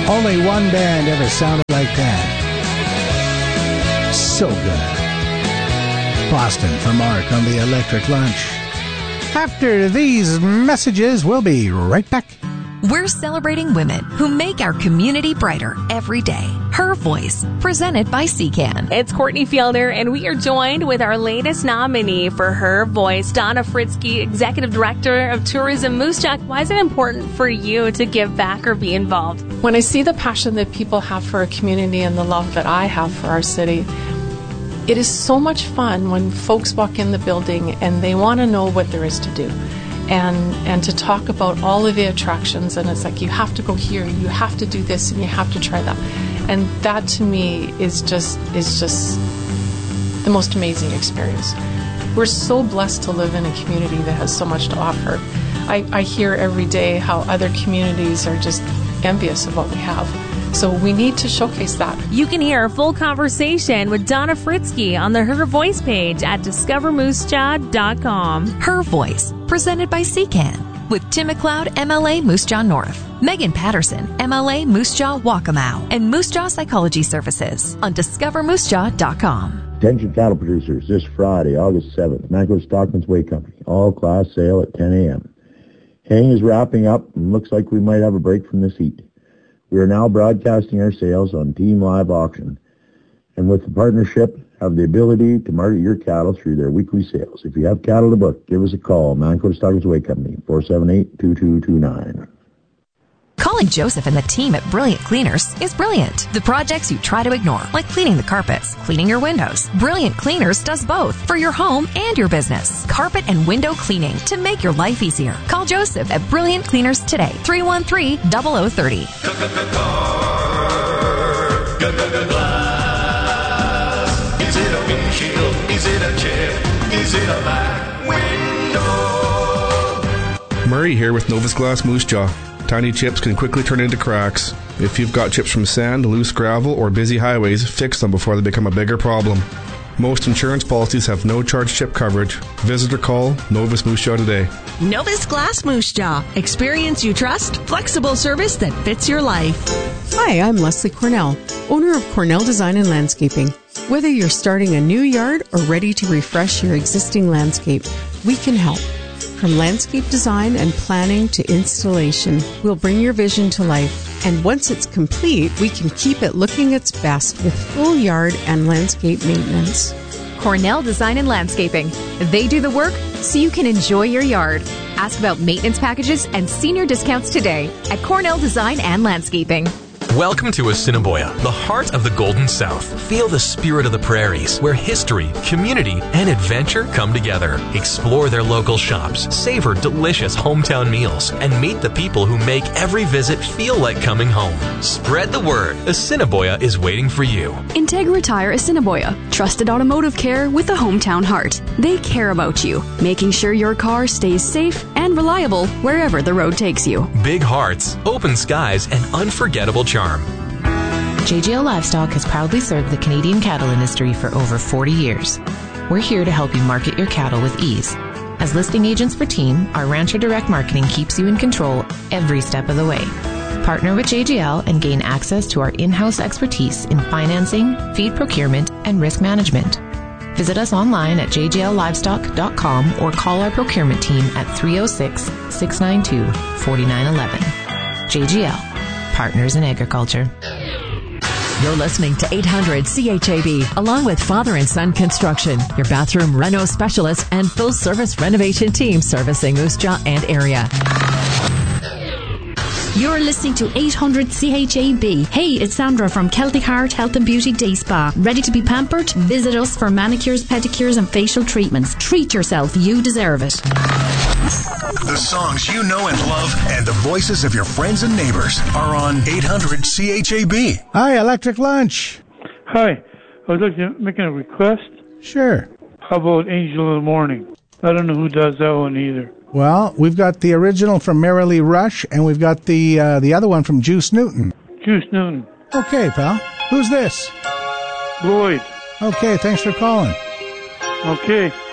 Only one band ever sounded like that. So good. Boston for Mark on the Electric Lunch. After these messages, we'll be right back. We're celebrating women who make our community brighter every day. Her Voice, presented by CCAN. It's Courtney Fielder, and we are joined with our latest nominee for Her Voice, Donna Fritzke, Executive Director of Tourism Moose Jaw. Why is it important for you to give back or be involved? When I see the passion that people have for a community and the love that I have for our city, it is so much fun when folks walk in the building and they want to know what there is to do. And to talk about all of the attractions, and it's like, you have to go here, you have to do this, and you have to try that. And that to me is just the most amazing experience. We're so blessed to live in a community that has so much to offer. I hear every day how other communities are just envious of what we have. So we need to showcase that. You can hear a full conversation with Donna Fritzke on the Her Voice page at discovermoosejaw.com. Her Voice, presented by CCAN, with Tim McLeod, MLA Moose Jaw North, Megan Patterson, MLA Moose Jaw Waccamaw, and Moose Jaw Psychology Services on discovermoosejaw.com. Attention cattle producers, this Friday, August 7th, Manco Stockman's Way Company, all-class sale at 10 a.m. Haying is wrapping up and looks like we might have a break from this heat. We are now broadcasting our sales on Team Live Auction, and with the partnership, have the ability to market your cattle through their weekly sales. If you have cattle to book, give us a call. Manco Stockman's Way Company, 478-2229. Calling Joseph and the team at Brilliant Cleaners is brilliant. The projects you try to ignore, like cleaning the carpets, cleaning your windows. Brilliant Cleaners does both for your home and your business. Carpet and window cleaning to make your life easier. Call Joseph at Brilliant Cleaners today, 313-0030. Is it a windshield? Is it a chair? Is it a back window? Murray here with Novus Glass Moose Jaw. Tiny chips can quickly turn into cracks. If you've got chips from sand, loose gravel, or busy highways, fix them before they become a bigger problem. Most insurance policies have no-charge chip coverage. Visit or call Novus Moose Jaw today. Novus Glass Moose Jaw. Experience you trust, flexible service that fits your life. Hi, I'm Leslie Cornell, owner of Cornell Design and Landscaping. Whether you're starting a new yard or ready to refresh your existing landscape, we can help. From landscape design and planning to installation, we'll bring your vision to life. And once it's complete, we can keep it looking its best with full yard and landscape maintenance. Cornell Design and Landscaping. They do the work so you can enjoy your yard. Ask about maintenance packages and senior discounts today at Cornell Design and Landscaping. Welcome to Assiniboia, the heart of the Golden South. Feel the spirit of the prairies, where history, community, and adventure come together. Explore their local shops, savor delicious hometown meals, and meet the people who make every visit feel like coming home. Spread the word. Assiniboia is waiting for you. Integra Tire Assiniboia. Trusted automotive care with a hometown heart. They care about you, making sure your car stays safe and reliable wherever the road takes you. Big hearts, open skies, and unforgettable charm. JGL Livestock has proudly served the Canadian cattle industry for over 40 years. We're here to help you market your cattle with ease. As listing agents for Team, our Rancher Direct Marketing keeps you in control every step of the way. Partner with JGL and gain access to our in-house expertise in financing, feed procurement, and risk management. Visit us online at jgllivestock.com or call our procurement team at 306-692-4911. JGL. Partners in Agriculture. You're listening to 800 CHAB, along with Father and Son Construction, your bathroom reno specialist and full-service renovation team servicing Moose Jaw and area. You're listening to 800 CHAB. Hey, it's Sandra from Celtic Heart Health and Beauty Day Spa. Ready to be pampered? Visit us for manicures, pedicures and facial treatments. Treat yourself. You deserve it. The songs you know and love and the voices of your friends and neighbors are on 800 CHAB. Hi, Electric Lunch. Hi. I would like to make a request. Sure. How about Angel of the Morning? I don't know who does that one either. Well, we've got the original from Merrily Rush, and we've got the other one from Juice Newton. Juice Newton. Okay, pal. Who's this? Lloyd. Okay, thanks for calling. Okay.